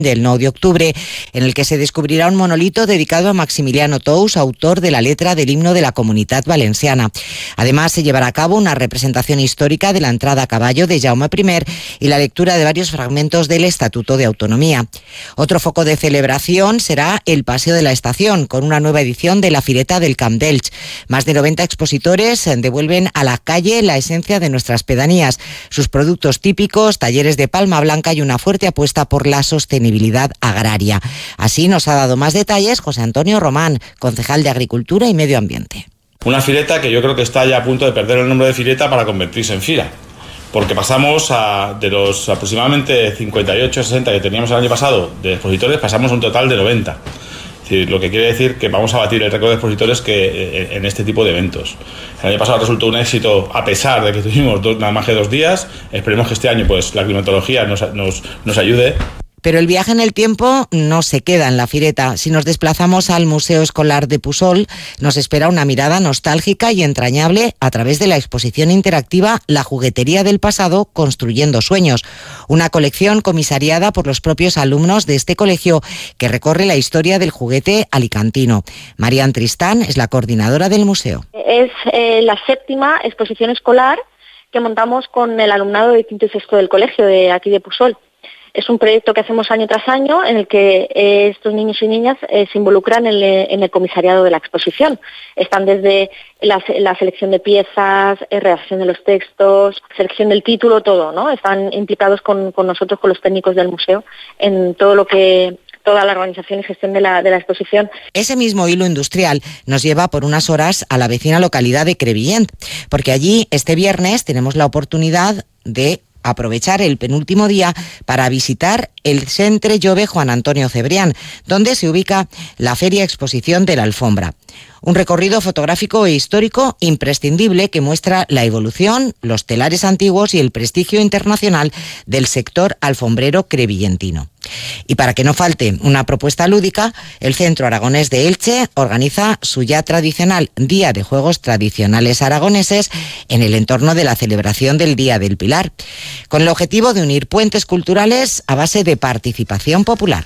del 9 de octubre, en el que se descubrirá un monolito dedicado a Maximiliano Tous, autor de la letra del himno de la Comunitat Valenciana. Además, se llevará a cabo una representación histórica de la entrada a caballo de Jaume I y la lectura de varios fragmentos del Estatuto de Autonomía. Otro foco de celebración será el Paseo de la Estación, con una nueva edición de la Fireta del Camp d'Elx. Más de 90 expositores devuelven a la calle la esencia de nuestras pedanías, sus productos típicos, talleres de palma blanca y una fuerte apuesta por la sostenibilidad agraria. Así nos ha dado más detalles José Antonio Román, concejal de Agricultura y Medio Ambiente. Una fireta que yo creo que está ya a punto de perder el nombre de fireta para convertirse en fira, porque pasamos de los aproximadamente 58 o 60 que teníamos el año pasado de expositores, pasamos a un total de 90. Es decir, lo que quiere decir que vamos a batir el récord de expositores que en este tipo de eventos. El año pasado resultó un éxito a pesar de que tuvimos nada más que 2 días. Esperemos que este año pues la climatología nos ayude. Pero el viaje en el tiempo no se queda en la fireta. Si nos desplazamos al Museo Escolar de Puçol, nos espera una mirada nostálgica y entrañable a través de la exposición interactiva La juguetería del pasado, construyendo sueños. Una colección comisariada por los propios alumnos de este colegio que recorre la historia del juguete alicantino. Marian Tristán es la coordinadora del museo. Es la 7ª exposición escolar que montamos con el alumnado de quinto y sexto del colegio de aquí de Puçol. Es un proyecto que hacemos año tras año en el que estos niños y niñas se involucran en el comisariado de la exposición. Están desde la selección de piezas, redacción de los textos, selección del título, todo, ¿no? Están implicados con nosotros, con los técnicos del museo, en todo lo que... toda la organización y gestión de la exposición. Ese mismo hilo industrial nos lleva por unas horas a la vecina localidad de Crevillent, porque allí este viernes tenemos la oportunidad de aprovechar el penúltimo día para visitar el Centre Jove Juan Antonio Cebrián, donde se ubica la Feria Exposición de la Alfombra. Un recorrido fotográfico e histórico imprescindible que muestra la evolución, los telares antiguos y el prestigio internacional del sector alfombrero crevillentino. Y para que no falte una propuesta lúdica, el Centro Aragonés de Elche organiza su ya tradicional Día de Juegos Tradicionales Aragoneses en el entorno de la celebración del Día del Pilar, con el objetivo de unir puentes culturales a base de participación popular.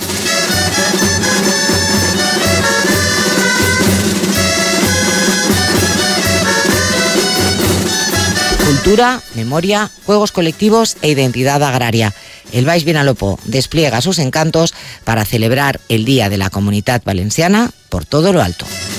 Cultura, memoria, juegos colectivos e identidad agraria. El Baix Vinalopó despliega sus encantos para celebrar el Día de la Comunitat Valenciana por todo lo alto.